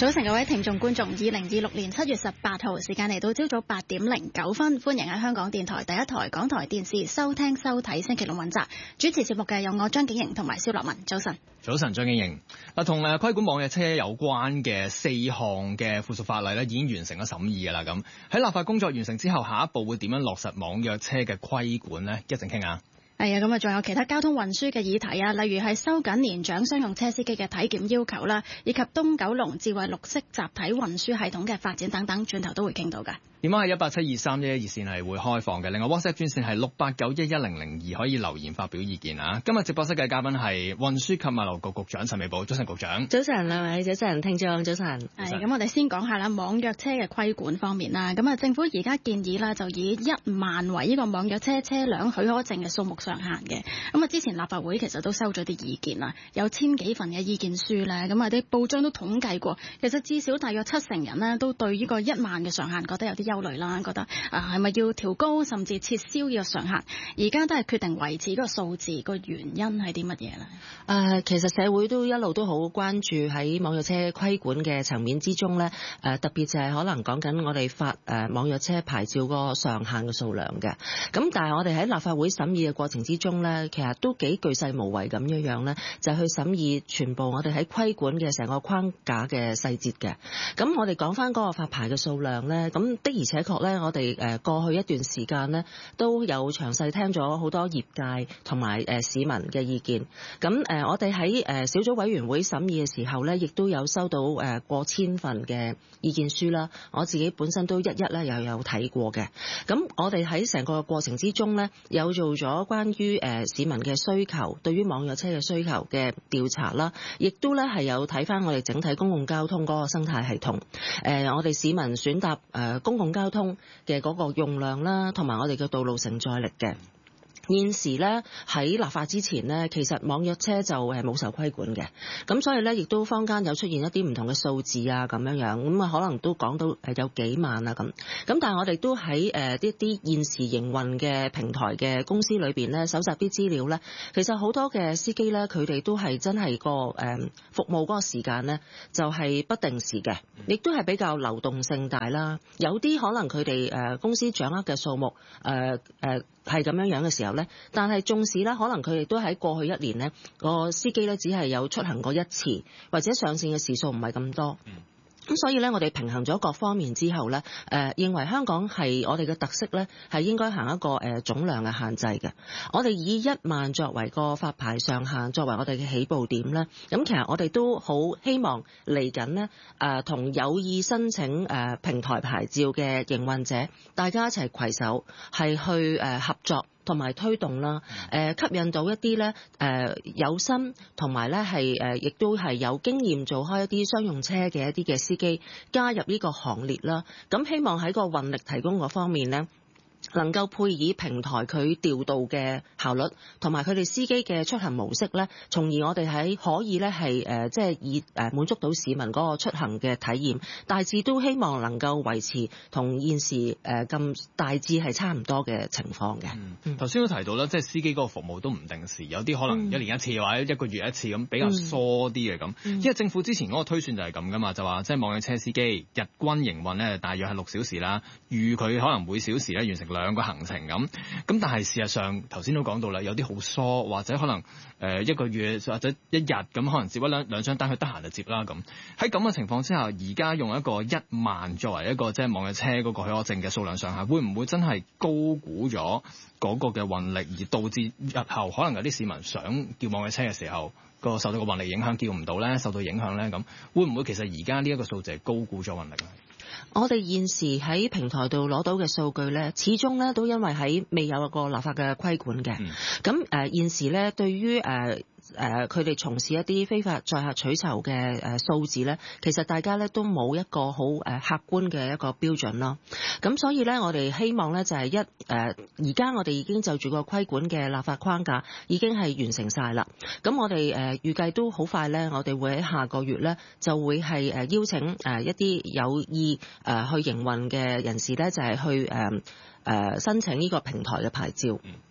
早晨各位聽眾觀眾，2026年7月18號時間嚟到朝早8點09分，歡迎喺香港電台第一台港台電視收聽收睇星期六問責。主持節目嘅有我張景瑩同埋蕭樂文。早晨。 早晨，張景瑩。同規管網約車有關嘅4項嘅附屬法例咧，已經完成咗審議㗎啦。咁喺立法工作完成之後，下一步會點樣落實網約車嘅規管呢？一陣傾下。係啊，咁啊，仲有其他交通運輸嘅議題啊，例如係收緊年長商用車司機嘅體檢要求啦，以及東九龍智慧綠色集體運輸系統嘅發展等等，轉頭都會傾到㗎。電話係1872311熱線係會開放嘅，另外 WhatsApp 專線係689111002可以留言發表意見啊。今日直播室嘅嘉賓係運輸及物流局局長陳美寶。早晨，局長。早晨，兩位早晨，聽眾早晨。係咁，我哋先講下啦，網約車嘅規管方面啦。咁啊，政府而家建議啦，就以1萬為呢個網約車車輛許可證嘅數目上限嘅。咁啊，之前立法會其實都收咗啲意見啦，有1000幾份嘅意見書咧。咁啊，啲報章都統計過，其實至少大約70%人呢都對呢個1萬嘅上限覺得有啲憂慮啦，覺得係咪要調高甚至撤銷呢個上限？而家都係決定維持呢個數字，個原因係啲乜嘢咧？ 其實社會都一路都好關注喺網約車規管嘅層面之中咧，特別就係可能講緊我哋發網約車牌照個上限嘅數量嘅。咁但係我哋喺立法會審議嘅過程之中咧，其實都幾巨細無遺咁樣咧，就去審議全部我哋喺規管嘅成個框架嘅細節嘅。咁我哋講翻嗰個發牌嘅數量咧，咁的而且確咧，我哋過去一段時間咧都有詳細聽咗好多業界同埋市民嘅意見。咁我哋喺小組委員會審議嘅時候咧，亦都有收到過千份嘅意見書啦。我自己本身都一咧又有睇過嘅。咁我哋喺成個過程之中咧，有做咗關於市民嘅需求，對於網約車嘅需求嘅調查啦，亦都咧係有睇翻我哋整體公共交通嗰個生態系統。我哋市民選搭公共交通嘅嗰個用量啦，同埋我哋嘅道路承載力嘅。現時咧喺立法之前呢，其實網約車就冇受規管嘅，咁所以咧亦都坊間有出現一啲唔同嘅數字啊咁樣，咁啊可能都講到有幾萬啊咁，但係我哋都喺一啲現時營運嘅平台嘅公司裏邊咧，搜集啲資料咧，其實好多嘅司機咧，佢哋都係真係個服務嗰個時間咧，就係不定時嘅，亦都係比較流動性大啦。有啲可能佢哋公司掌握嘅數目係咁樣嘅時候咧，但係縱使咧，可能佢哋都喺過去1年咧，個司機咧只係有出行過1次，或者上線嘅時數唔係咁多。咁所以咧，我哋平衡咗各方面之後咧，認為香港係我哋嘅特色咧，係應該行一個總量嘅限制嘅。我哋以1萬作為個發牌上限，作為我哋嘅起步點咧。咁其實我哋都好希望嚟緊呢，同有意申請平台牌照嘅營運者，大家一齊攜手係去合作。同埋推動啦，吸引到一啲咧有心同埋咧係亦都係有經驗做開一啲商用車嘅一啲嘅司機加入呢個行列啦。咁希望喺個運力提供嗰方面咧，能夠配以平台佢調度嘅效率，同埋佢哋司機嘅出行模式咧，從而我哋喺可以咧係即係以滿足到市民嗰個出行嘅體驗，大致都希望能夠維持同現時咁大致係差唔多嘅情況嘅。 頭先都提到啦，即係司機嗰個服務都唔定時，有啲可能1年1次或者1個月1次咁，比較疏啲嘅咁。因為政府之前嗰個推算就係咁噶嘛，就話即係網約車司機日均營運咧大約係6小時啦，預佢可能每小時咧完成2個行程咁，但係事實上頭先都講到啦，有啲好疏，或者可能1個月或者1日咁，可能接兩張單，佢得閒就接啦咁。喺咁嘅情況之下，而家用一個1萬作為一個即係網約車嗰個許可證嘅數量上限，會唔會真係高估咗嗰個嘅運力，而導致日後可能有啲市民想叫網約車嘅時候，受到個運力影響叫唔到咧，受到影響咧咁，會唔會其實而家呢一個數字係高估咗運力咧？ 我哋現時喺平台度攞到嘅數據咧，始終咧都因為喺未有個立法嘅規管嘅。咁現時咧對於佢哋從事一啲非法載客取酬嘅數字咧，其實大家咧都冇一個好客觀嘅一個標準咯。咁所以咧，我哋希望咧就係而家我哋已經就住個規管嘅立法框架已經係完成晒啦。咁我哋預計都好快咧，我哋會喺下個月咧就會係邀請一啲有意去營運嘅人士咧，就係去申請呢個平台嘅牌照。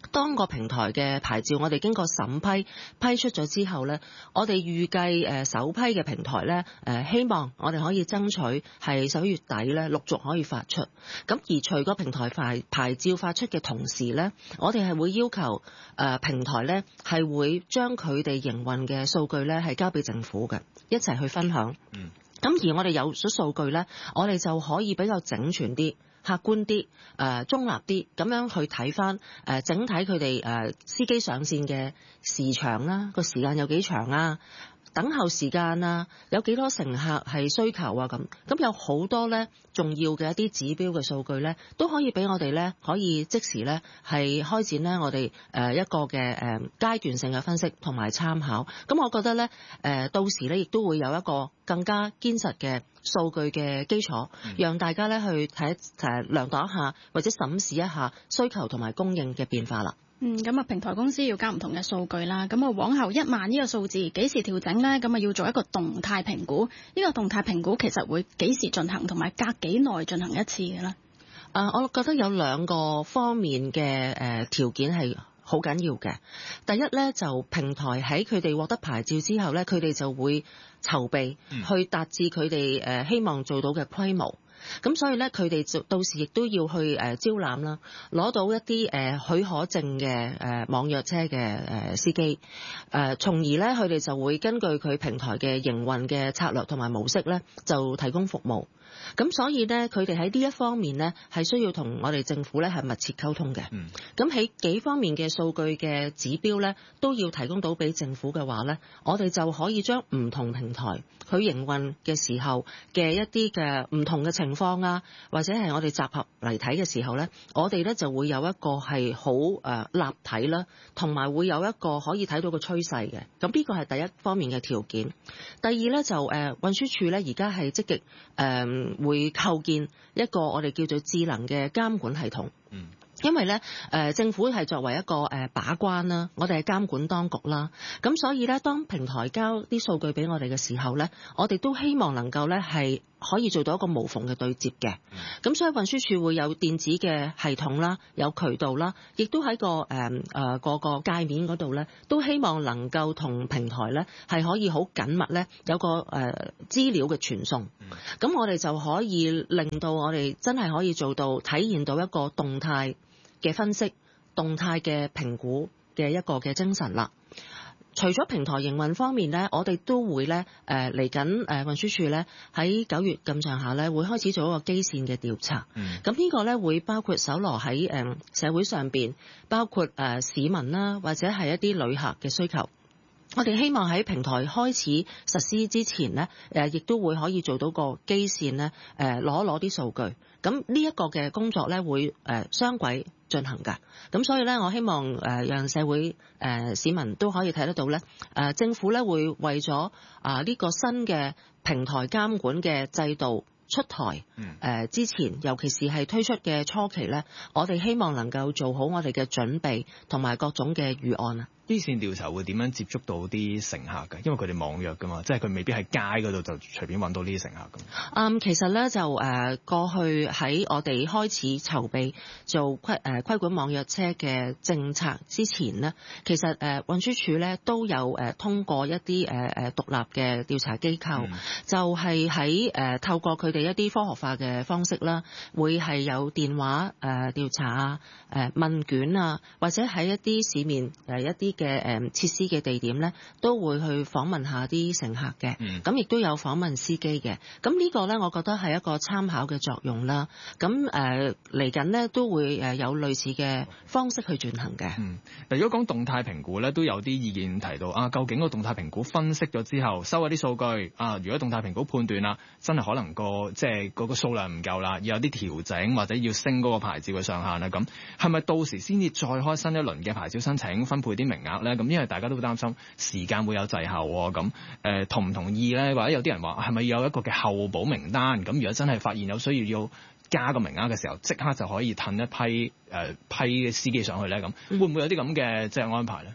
當個平台嘅牌照我哋經過審批出咗之後呢，我哋預計首批嘅平台呢，希望我哋可以爭取係11月底呢陸續可以發出。咁而除個平台牌照發出嘅同時呢，我哋係會要求平台呢係會將佢哋營運嘅數據呢係交俾政府嘅，一齊去分享。咁而我哋有咗數據呢，我哋就可以比較整全啲、客觀啲、中立啲咁樣去睇翻整體佢哋司機上線嘅時長啦，個時間有幾長啊，等候時間啊，有幾多乘客係需求啊，咁有好多咧重要嘅一啲指標嘅數據咧，都可以俾我哋咧可以即時咧係開展咧我哋一個嘅階段性嘅分析同埋參考。咁我覺得咧到時咧亦都會有一個更加堅實嘅數據嘅基礎，讓大家咧去睇量度一下或者審視一下需求同埋供應嘅變化啦。 咁平台公司要交唔同嘅數據啦，咁往後1萬呢個數字幾時調整呢？咁要做一個動態評估，呢個動態評估其實會幾時進行，同埋隔幾耐進行一次嘅咧？ 我覺得有2個方面嘅條件係好緊要嘅。第一咧就平台喺佢哋獲得牌照之後咧，佢哋就會籌備去達至佢哋希望做到嘅規模。咁所以咧，佢哋就到時亦都要去招攬啦，攞到一啲許可證嘅網約車嘅司機，從而咧佢哋就會根據佢平台嘅營運嘅策略同埋模式咧，就提供服務。咁所以咧，佢哋喺呢一方面咧，係需要同我哋政府咧係密切溝通嘅。咁喺幾方面嘅數據嘅指標咧，都要提供到俾政府嘅話咧，我哋就可以將唔同平台佢營運嘅時候嘅一啲嘅唔同嘅情況啊，或者係我哋集合嚟睇嘅時候咧，我哋咧就會有一個係好立體啦，同埋會有一個可以睇到個趨勢嘅。咁呢個係第一方面嘅條件。第二咧就運輸署咧而家係積極會構建一個我哋叫做智能嘅監管系統。因為咧，政府係作為一個把關啦，我哋係監管當局啦，咁所以咧，當平台交啲數據俾我哋嘅時候咧，我哋都希望能夠咧係可以做到一個無縫嘅對接嘅。咁所以運輸署會有電子嘅系統啦，有渠道啦，亦都喺個界面嗰度咧，都希望能夠同平台咧係可以好緊密咧有個資料嘅傳送。咁我哋就可以令到我哋真係可以做到體現到一個動態嘅分析、動態嘅評估嘅一個嘅精神啦。除咗平台營運方面咧，我哋都會咧嚟緊運輸署咧喺9月咁上下咧會開始做一個基線嘅調查。咁呢個咧會包括搜羅喺社會上邊，包括市民啦，或者係一啲旅客嘅需求。我哋希望喺平台開始實施之前呢，亦都會可以做到個基線呢，攞啲數據。咁呢一個嘅工作呢，會雙軌進行㗎。咁所以呢，我希望讓社會市民都可以睇得到呢，政府呢會為咗呢個新嘅平台監管嘅制度出台之前，尤其是係推出嘅初期呢，我哋希望能夠做好我哋嘅準備同埋各種嘅預案啊。 呢線調查會點樣接觸到啲乘客㗎？因為佢哋網約㗎嘛，即係佢未必喺街嗰度就隨便揾到呢啲乘客㗎。 其實咧就過去喺我哋開始籌備做規管網約車嘅政策之前呢，其實運輸署咧都有通過一啲獨立嘅調查機構，就係喺透過佢哋一啲科學化嘅方式啦，會係有電話調查啊、問卷啊，或者喺一啲市面一啲嘅設施嘅地點咧，都會去訪問下啲乘客嘅。咁亦都有訪問司機嘅。咁呢個咧，我覺得係一個參考嘅作用啦。咁嚟緊呢，都會有類似嘅方式去進行嘅。 如果講動態評估咧，都有啲意見提到究竟個動態評估分析咗之後，收咗啲數據如果動態評估判斷啦，真係可能即係嗰個數量唔夠啦，要有啲調整或者要升嗰個牌照嘅上限啦。咁係咪到時先至再開新一輪嘅牌照申請，分配啲名額咧？咁因為大家都擔心時間會有滯後喎。咁同唔同意咧？或者有啲人話係咪有一個嘅候補名單？咁如果真係發現有需要加個名額嘅時候，即刻就可以褪一批嘅司機上去咧？咁會唔會有啲咁嘅即係安排咧？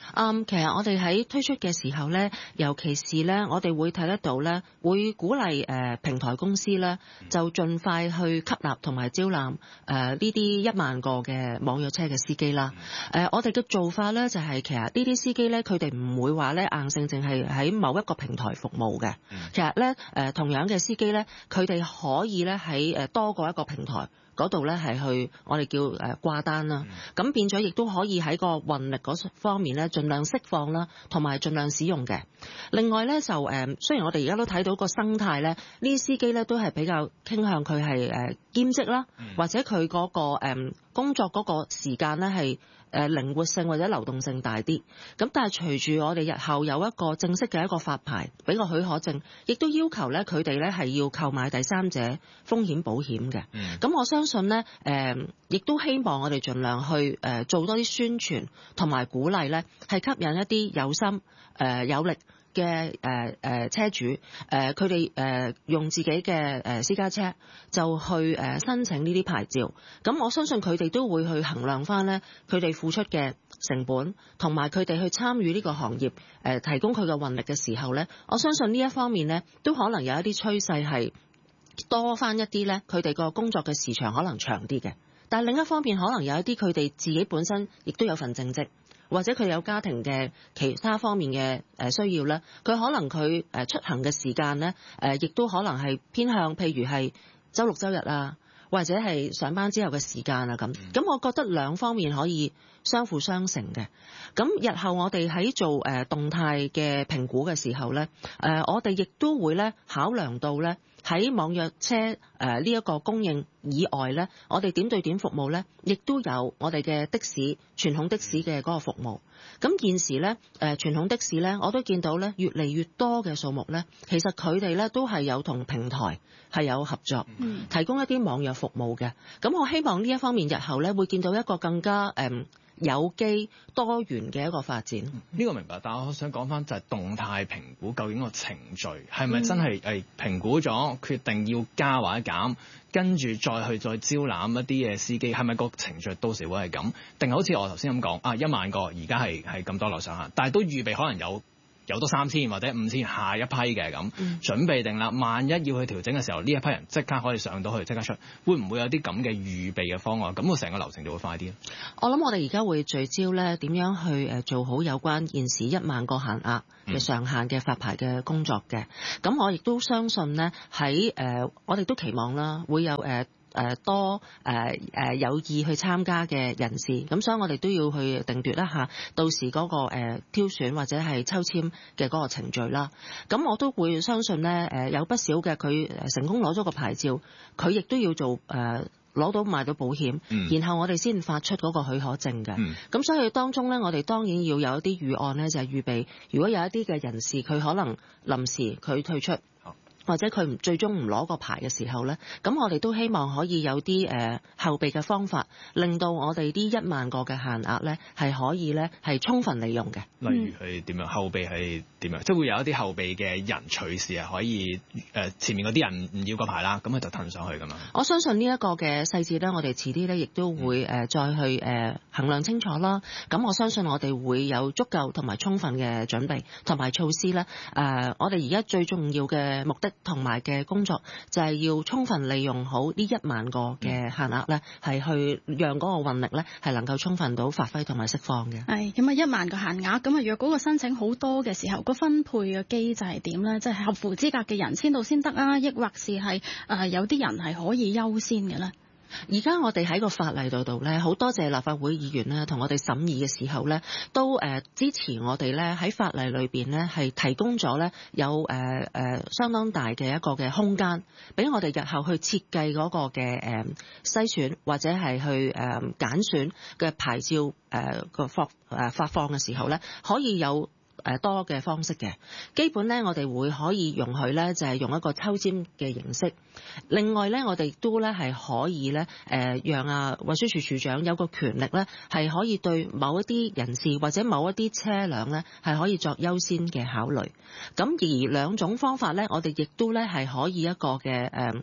其實我哋喺推出嘅時候咧，尤其是咧，我哋會睇得到咧，會鼓勵平台公司咧，就盡快去吸納同埋招攬呢啲1萬個嘅網約車嘅司機啦。我哋嘅做法咧就係其實呢啲司機咧，佢哋唔會話咧硬性淨係喺某一個平台服務嘅。其實咧同樣嘅司機咧，佢哋可以咧喺多過一個平台嗰度咧係去我哋叫掛單啦，咁變咗亦都可以喺個運力嗰方面咧盡量釋放啦，同埋盡量使用嘅。另外咧就雖然我哋而家都睇到個生態咧，呢啲司機咧都係比較傾向佢係兼職啦，或者佢嗰個工作嗰個時間咧係靈活性或者流動性大啲，咁但係隨住我哋日後有一個正式嘅一個發牌，俾個許可證，亦都要求咧佢哋咧係要購買第三者風險保險嘅。咁我相信咧亦都希望我哋盡量去做多啲宣傳同埋鼓勵咧，係吸引一啲有心有力嘅車主，佢哋用自己嘅私家車就去申請呢啲牌照。咁我相信佢哋都會去衡量翻咧，佢哋付出嘅成本同埋佢哋去參與呢個行業提供佢嘅運力嘅時候咧，我相信呢一方面咧都可能有一啲趨勢係多翻一啲咧，佢哋個工作嘅時長可能長啲嘅。但係另一方面，可能有一啲佢哋自己本身亦都有份正職，或者佢有家庭嘅其他方面嘅需要咧，佢可能佢出行嘅時間咧亦都可能係偏向譬如係週六週日啊，或者係上班之後嘅時間啊咁。咁我覺得兩方面可以相輔相成嘅。咁日後我哋喺做動態嘅評估嘅時候咧，我哋亦都會咧考量到咧喺網約車呢一個供應以外咧，我哋點對點服務咧，亦都有我哋嘅的士傳統的士嘅嗰個服務。咁現時咧傳統的士咧，我都見到咧越嚟越多嘅數目咧，其實佢哋咧都係有同平台係有合作，提供一啲網約服務嘅。咁我希望呢一方面日後咧會見到一個更加有機多元嘅一個發展。 呢個明白，但我想講翻就係動態評估究竟個程序係咪真係評估咗決定要加或者減，跟住再招攬一啲嘅司機，係咪個程序到時會係咁？定係好似我頭先咁講1萬個而家係咁多樓上限，但係都預備可能有多3000或者5000下一批嘅咁，準備定啦。萬一要去調整嘅時候，呢一批人即刻可以上到去，即刻出，會唔會有啲咁嘅預備嘅方案？咁個成個流程就會快啲。我諗我哋而家會聚焦咧點樣去做好有關現時1萬個限額嘅上限嘅發牌嘅工作嘅。咁我亦都相信咧喺我哋都期望啦會有多有意去參加嘅人士，咁所以我哋都要去定奪一下到時嗰個挑選或者係抽籤嘅嗰個程序啦。咁我都會相信咧有不少嘅佢成功攞咗個牌照，佢亦都要做攞到買到保險，然後我哋先發出嗰個許可證嘅。咁所以當中咧，我哋當然要有一啲預案咧，就係預備如果有一啲嘅人士佢可能臨時佢退出，或者佢最終唔攞個牌嘅時候咧，咁我哋都希望可以有啲後備嘅方法，令到我哋啲1萬個嘅限額咧係可以咧係充分利用嘅。 例如係點樣？後備係點樣？即係會有一啲後備嘅人隨時係可以前面嗰啲人唔要個牌啦，咁佢就騰上去㗎嘛。我相信呢一個嘅細節咧，我哋遲啲咧亦都會再去衡量清楚啦。咁我相信我哋會有足夠同埋充分嘅準備同埋措施咧。我哋而家最重要嘅目的同埋嘅工作就係要充分利用好呢1萬個嘅限額咧，係去讓嗰個運力咧係能夠充分到發揮同埋釋放嘅。 係咁1萬個限額，咁若果個申請好多嘅時候，個分配嘅機制係點咧？即係合乎資格嘅人先到先得啊，抑或是係有啲人係可以優先嘅咧？ 而家我哋喺個法例度咧，好多謝立法會議員咧，同我哋審議嘅時候咧，都支持我哋咧喺法例裏邊咧係提供咗咧有相當大嘅一個嘅空間，俾我哋日後去設計嗰個嘅篩選或者係去揀選嘅牌照個發放嘅時候咧，可以有多嘅方式嘅。基本咧，我哋會可以容許咧，就係用一個抽籤嘅形式。另外咧，我哋都咧係可以咧，讓運輸署署長有個權力咧，係可以對某一啲人士或者某一啲車輛咧，係可以作優先嘅考慮。咁而兩種方法咧，我哋亦都咧係可以一個嘅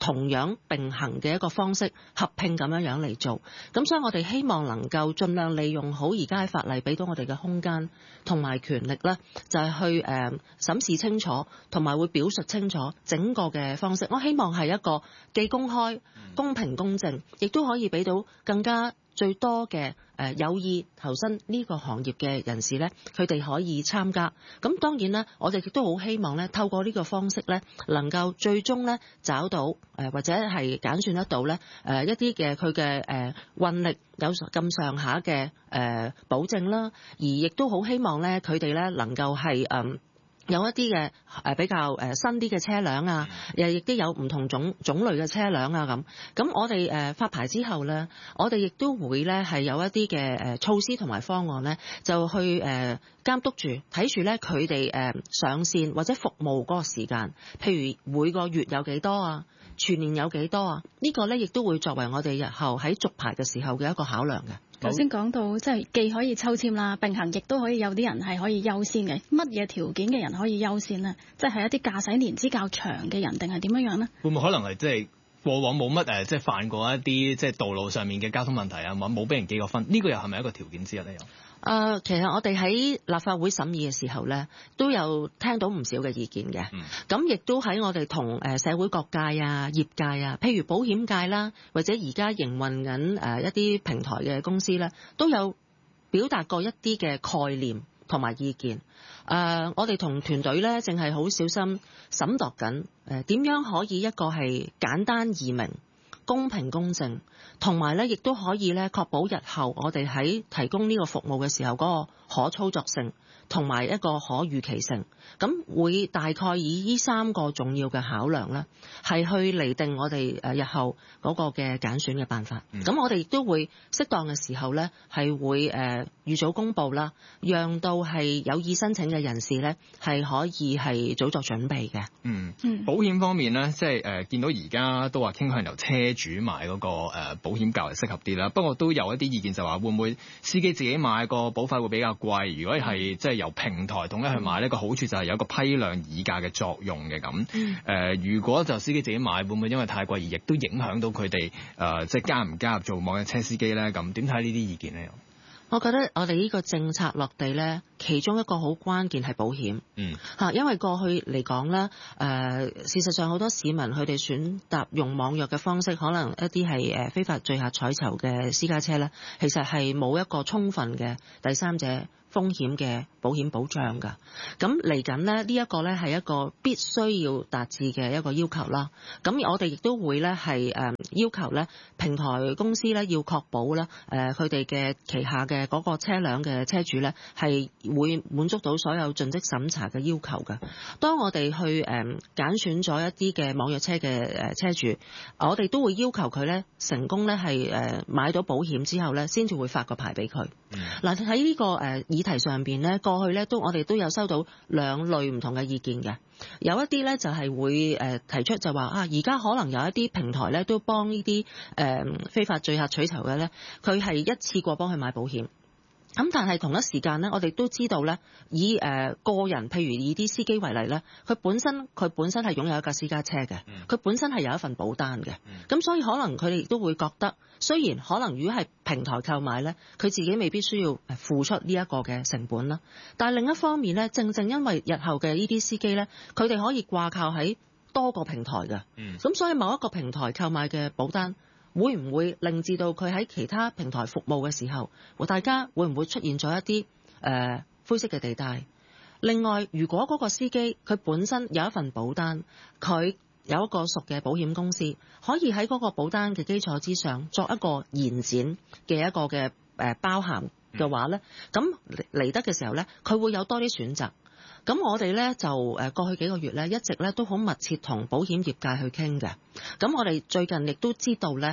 同樣並行嘅一個方式合併咁樣嚟做。咁所以我哋希望能夠盡量利用好而家喺法例俾到我哋嘅空間同埋權力咧，就係去審視清楚，同埋會表述清楚整個嘅方式。我希望係一個既公開、公平、公正，亦都可以俾到更加最多嘅有意投身呢個行業嘅人士咧，佢哋可以參加。咁當然啦，我哋亦都好希望咧，透過呢個方式咧，能夠最終咧找到或者係揀選得到咧一啲嘅佢嘅運力有咁上下嘅保證啦，而亦都好希望咧佢哋咧能夠係有一啲嘅比較新啲嘅車輛啊，亦都有唔同種類嘅車輛啊咁。咁我哋發牌之後咧，我哋亦都會咧係有一啲嘅措施同埋方案咧，就去監督住睇住咧佢哋上線或者服務嗰個時間，譬如每個月有幾多啊，全年有幾多啊？呢個咧亦都會作為我哋日後喺續牌嘅時候嘅一個考量嘅。 頭先講到即係既可以抽籤啦，並行亦都可以有啲人係可以優先嘅。乜嘢條件嘅人可以優先呢？即係一啲駕駛年資較長嘅人，定係點樣樣呢？ 會唔會可能係即係過往冇乜即係犯過一啲即係道路上面嘅交通問題啊？冇俾人記過分，呢個又係咪一個條件之一咧？ 其實我哋喺立法會審議嘅時候咧，都有聽到唔少嘅意見嘅。咁亦都喺我哋同社會各界啊、業界啊，譬如保險界啦，或者而家營運緊一啲平台嘅公司咧，都有表達過一啲嘅概念同埋意見。我哋同團隊咧，淨係好小心審度緊點樣可以一個係簡單易明、公平公正，同埋咧亦都可以咧確保日後我哋喺提供呢個服務嘅時候嗰個可操作性同埋一個可預期性。咁會大概以呢3個重要嘅考量咧，係去釐定我哋日後嗰個嘅揀選嘅辦法。咁我哋亦都會適當嘅時候咧，係會預早公佈啦，讓到係有意申請嘅人士咧係可以係早作準備嘅。 保險方面咧，即係見到而家都話傾向由車主買嗰個保險較為適合啲啦。不過都有一啲意見就話會唔會司機自己買個保費會比較貴？如果係即係由平台統一去買呢個好處就係有一個批量議價嘅作用嘅咁。如果就司機自己買，會唔會因為太貴而亦都影響到佢哋即係加唔加入做網約車司機咧？咁點睇呢啲意見咧？ 我覺得我哋呢個政策落地咧，其中一個好關鍵係保險。因為過去嚟講咧，事實上好多市民佢哋選擇用網約嘅方式，可能一啲係非法醉客採籌嘅私家車咧，其實係冇一個充分嘅第三者風險嘅保險保障㗎。咁嚟緊呢，呢一個咧係一個必須要達至嘅一個要求啦。咁我哋亦都會咧係要求咧平台公司咧要確保咧佢哋嘅旗下嘅嗰個車輛嘅車主咧係會滿足到所有盡職審查嘅要求嘅。當我哋去揀選咗一啲嘅網約車嘅車主，我哋都會要求佢咧成功咧係買到保險之後咧，先至會發個牌俾佢。嗱喺呢個議題上邊咧，過去咧我哋都有收到2類唔同嘅意見嘅。有一啲咧就係會提出就話而家可能有一啲平台咧都幫呢啲非法醉客取酬嘅咧，佢係一次過幫佢買保險。咁但係同一時間咧，我哋都知道咧，以個人，譬如以啲司機為例咧，佢本身係擁有一架私家車嘅，佢本身係有一份保單嘅，咁所以可能佢哋亦都會覺得，雖然可能如果係平台購買咧，佢自己未必需要付出呢一個嘅成本啦，但係另一方面咧，正正因為日後嘅呢啲司機咧，佢哋可以掛靠喺多個平台嘅，咁所以某一個平台購買嘅保單，會唔會令至到佢喺其他平台服務嘅時候，大家會唔會出現咗一啲灰色嘅地帶？另外，如果嗰個司機佢本身有一份保單，佢有一個屬嘅保險公司，可以喺嗰個保單嘅基礎之上作一個延展嘅一個嘅包含嘅話咧，咁嚟得嘅時候咧，佢會有多啲選擇。咁我哋咧就過去幾個月咧，一直咧都好密切同保險業界去傾嘅。咁我哋最近亦都知道咧，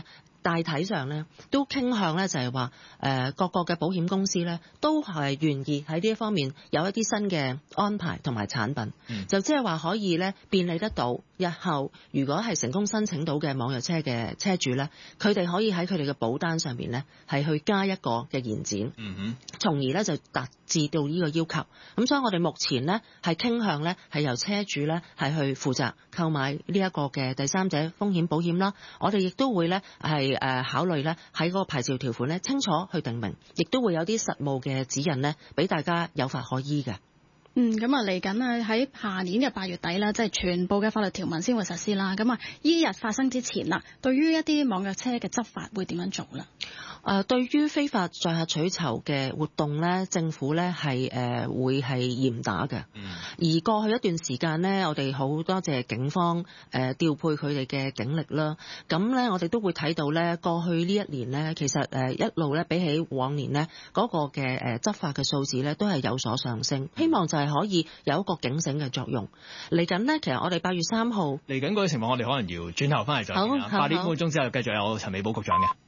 大體上咧都傾向咧就係話各個嘅保險公司咧都係願意喺呢一方面有一啲新嘅安排同埋產品，就即係話可以咧便利得到日後如果係成功申請到嘅網約車嘅車主咧，佢哋可以喺佢哋嘅保單上面咧係去加一個嘅延展，從而咧就達至到呢個要求。咁所以我哋目前咧係傾向咧係由車主咧係去負責購買呢一個嘅第三者風險保險啦。我哋亦都會咧係考慮咧喺嗰個牌照條款咧清楚去定明，亦都會有啲實務嘅指引咧俾大家有法可依嘅。 咁啊嚟緊啊喺下年嘅8月底啦，即係全部嘅法律條文先會實施啦。咁啊依日發生之前啦，對於一啲網約車嘅執法會點樣做啦？ 對於非法載客取酬嘅活動咧，政府咧係會係嚴打嘅。而過去一段時間呢，我哋好多謝警方調配佢哋嘅警力啦。咁咧，我哋都會睇到咧，過去呢一年咧，其實一路咧比起往年咧嗰個嘅執法嘅數字咧都係有所上升。希望就係可以有一個警醒嘅作用。嚟緊呢，其實我哋8月3號嚟緊嗰個情況，我哋可能要轉頭翻嚟再見啦。8點半鐘之後繼續有陳美寶局長嘅。